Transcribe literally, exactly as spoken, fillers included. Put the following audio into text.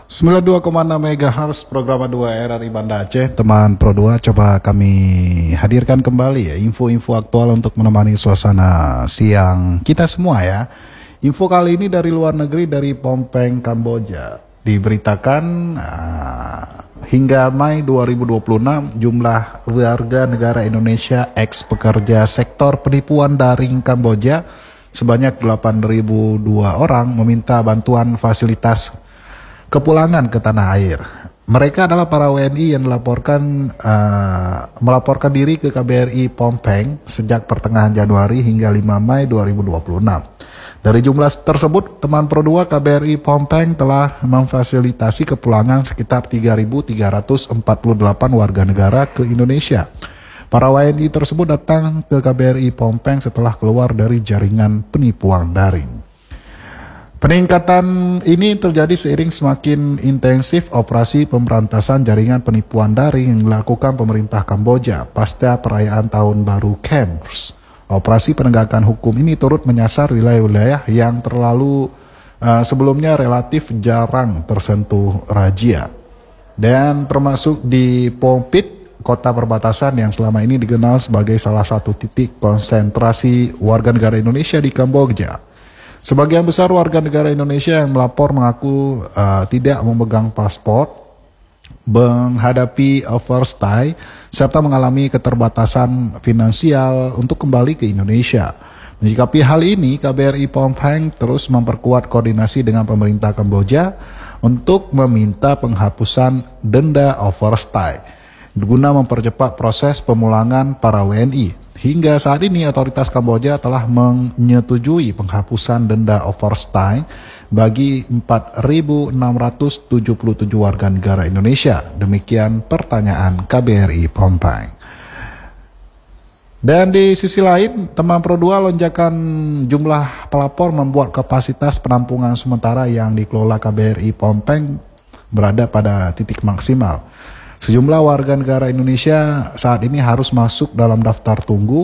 sembilan puluh dua koma enam megahertz program dua R R I Banda Aceh. Teman Pro dua, coba kami hadirkan kembali ya info-info aktual untuk menemani suasana siang kita semua ya. Info kali ini dari luar negeri, dari Phnom Penh, Kamboja. Diberitakan uh, hingga Mei dua ribu dua puluh enam jumlah warga negara Indonesia ex pekerja sektor penipuan daring Kamboja sebanyak delapan ribu dua orang meminta bantuan fasilitas kepulangan ke tanah air. Mereka adalah para W N I yang dilaporkan uh, melaporkan diri ke K B R I Phnom Penh sejak pertengahan Januari hingga lima Mei dua ribu dua puluh enam. Dari jumlah tersebut, teman Pro dua K B R I Phnom Penh telah memfasilitasi kepulangan sekitar tiga ribu tiga ratus empat puluh delapan warga negara ke Indonesia. Para W N I tersebut datang ke K B R I Phnom Penh setelah keluar dari jaringan penipuan daring. Peningkatan ini terjadi seiring semakin intensif operasi pemberantasan jaringan penipuan daring yang dilakukan pemerintah Kamboja pasca perayaan Tahun Baru Khmer. Operasi penegakan hukum ini turut menyasar wilayah-wilayah yang terlalu uh, sebelumnya relatif jarang tersentuh razia, dan termasuk di Phnom Penh, kota perbatasan yang selama ini dikenal sebagai salah satu titik konsentrasi warga negara Indonesia di Kamboja. Sebagian besar warga negara Indonesia yang melapor mengaku uh, tidak memegang paspor, menghadapi overstay, serta mengalami keterbatasan finansial untuk kembali ke Indonesia. Menyikapi hal ini, K B R I Phnom Penh terus memperkuat koordinasi dengan pemerintah Kamboja untuk meminta penghapusan denda overstay guna mempercepat proses pemulangan para W N I. Hingga saat ini, otoritas Kamboja telah menyetujui penghapusan denda overstay bagi empat ribu enam ratus tujuh puluh tujuh warga negara Indonesia. Demikian pertanyaan K B R I Phnom Penh. Dan di sisi lain, teman Pro dua, lonjakan jumlah pelapor membuat kapasitas penampungan sementara yang dikelola K B R I Phnom Penh berada pada titik maksimal. Sejumlah warga negara Indonesia saat ini harus masuk dalam daftar tunggu